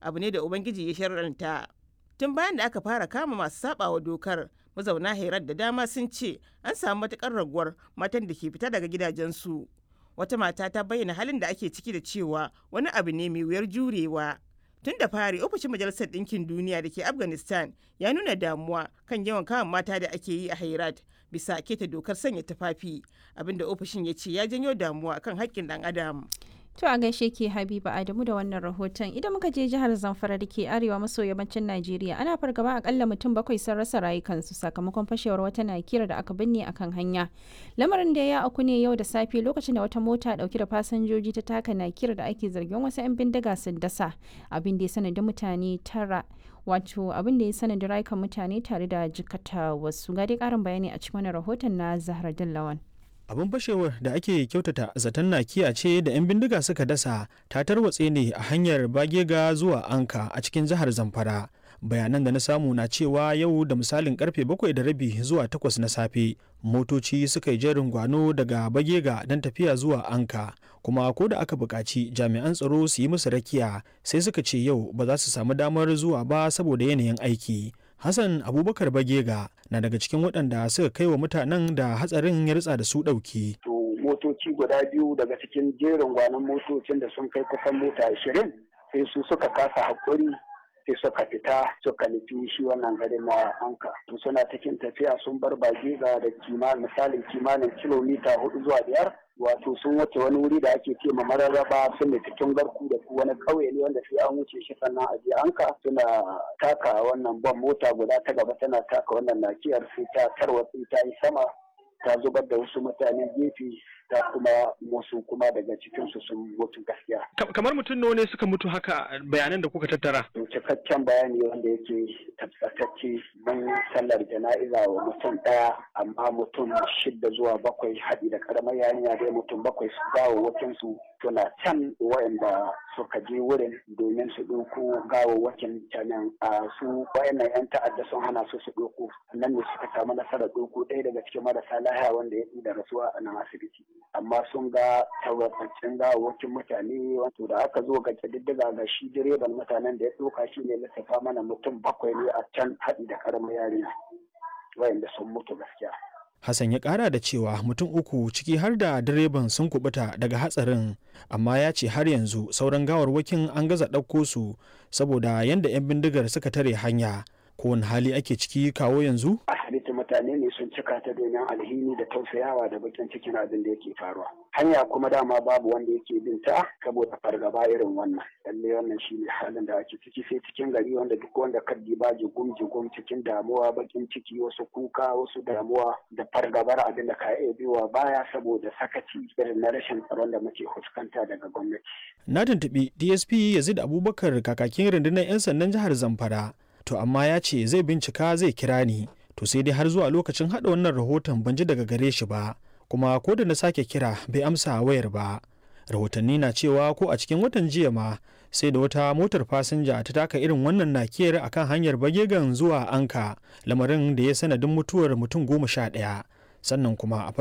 abu ne da Ubangiji ya shar'anta. Tun bayan da aka fara kama masu sabawa dokar, mazauna Herat da dama sun ce an samu matukar raguwar matan da ke fita daga gidajensu. Wata mata ta bayyana halin da ake ciki da cewa wani abu ne mai wuyar jurewa. Tun da fari ofishin Majalisar Ɗinkin Duniya da ke Afghanistan ya nuna damuwa kan yawan kama mata da ake yi a Herat bisa keta dokar sanya tufafi, abinda ofishin ya ce ya janyo damuwa kan haƙƙin ɗan adam. To a gaishe ke Habiba Adamu da wannan rahoton. Idan muka je jihar Zamfara da ke arewa maso yammacin Najeriya, ana fargaba akalla mutum 7 sun rasa rayukansu sakamakon fashewar wata nakira da aka binne akan hanya. Lamarin da ya auku ne yau da safe lokacin da wata mota dauke da fasinjoji ta taka nakira da ake zargin wasu 'yan bindiga sun dasa, abin da ya sanadin mutane tara, wato abin da ya sanadin rayukan mutane tare da jikata wasu. Ga dai karin bayani a cikin wannan rahoton na Zahra Dillawan. Abin fashewar da ake kyautata zaton nakiya ce da 'yan bindiga suka dasa ta tarwatse ne a hanyar Bagega zuwa Anka a cikin jihar Zamfara. Bayanan da na samu na cewa yau da misalin karfe 7:30 zuwa 8 na safe motoci suka yi jerin gwano daga Bagega don tafiya zuwa Anka, kuma ko da aka buƙaci jami'an tsaro su yi musu rakiya sai suka ce yau ba za su samu damar zuwa ba saboda yanayin aiki. Hassan Abubakar Bagega na daga cikin waɗanda suka kai wa mutanen da hatsarin ya ritsa da su ɗauki. Motoci guda biyu daga cikin jerin gwanon motocin da sun kai kusan mota 20 sai su suka kasa haƙuri sai suka fita suka nufi shi wannan garin na Anka. Suna cikin tafiya sun bar Bagega da kimanin kilomita 4 zuwa 5. Wato sun wuce wani wuri da ake ce ma Mararraba, sun da cikin garku da wani ƙauye ne wanda sai an wuce shi sannan a je Anka. Suna taka wannan ban mota guda ta gaba tana taka wannan nakiyar sai ta tarwatsi ta yi sama ta zubar da wasu mutane gefe ta kuma wasu kuma daga cikinsu sun mutu gaskiya. Kamar mutum nawa ne suka mutu haka bayanan da kuka tattara? Cikakken bayani wanda yake tabbatacce mun sallar jana'iza wa mutum ɗaya, amma mutum 6 zuwa 7 haɗi da karamar yarinya dai mutum 7 su gawawwakin su suna can wayanda suka je wurin domin su ɗauko gawawwakin canan su wayannan 'yan ta'adda sun hana su ɗauko, nan ne suka samu nasarar ɗauko ɗaya daga cikin marasa lahiya wanda ya da rasuwa a nan asibiti. Amma sun ga tabbataccen gawawwakin mutane, wato da aka zo ga ƙididdiga ga shi direban mutanen da ya ɗauka shi ne lissafa mana mutum 7 ne a can haɗi da ƙaramar yarinya wayanda sun mutu gaskiya. Hassan ya ƙara da cewa mutum 3 ciki har da direban sun kubuta daga hatsarin, amma ya ce har yanzu sauran gawarwakin an gaza ɗauko su saboda yadda 'yan bindigar suka tare hanya. Kowane hali ake ciki kawo yanzu? Asibiti mutane ne sun cika ta domin alhini da tausayawa da bakin cikin abin da yake faruwa. Hanya kuma dama babu wanda yake bin ta saboda fargaba irin wannan. Lalle wannan shine halin da ake ciki, sai cikin gari wanda duk wanda kaddi ba jigum cikin damuwa, bakin ciki, wasu kuka, wasu damuwa da fargabar abin da ka iya biyowa baya saboda sakaci irin na rashin tsaron da muke fuskanta daga gwamnati. Na tuntuɓi DSP Yazid Abubakar kakakin rundunar 'yan sandan jihar Zamfara. To amma ya ce zai bincika zai kira ni, to sai dai har zuwa lokacin haɗa wannan rahoton ban ji daga gare shi ba, kuma ko da na sake kira bai amsa wayar ba. Rahotanni na cewa ko a cikin watan jiya ma sai da wata motar fasinja ta taka irin wannan nakiyar akan hanyar Bagegan zuwa Anka, lamarin da ya sanadin mutuwar mutum 11, sannan kuma a